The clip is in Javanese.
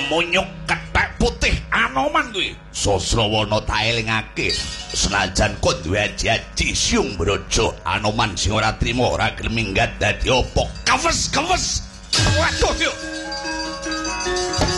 munyuk kethek putih Anoman kuwi. Sasrawana tak elingake. Senajan kon duwe janji Siung Braja, Anoman sing ora trima ora gelem minggat dadi apa? Kewes. Waduh, yo.